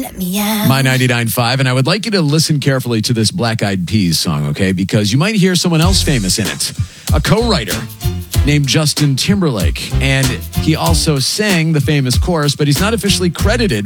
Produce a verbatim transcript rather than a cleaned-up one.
let me out. My ninety-nine point five, and I would like you to listen carefully to this Black Eyed Peas song, okay? Because you might hear someone else famous in it. A co-writer named Justin Timberlake, and he also sang the famous chorus, but he's not officially credited